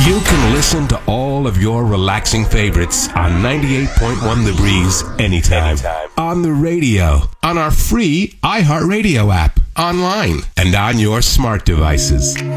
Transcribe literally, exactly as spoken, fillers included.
You can listen to all of your relaxing favorites on ninety-eight point one The Breeze anytime. anytime. On the radio, on our free iHeartRadio app, online, and on your smart devices.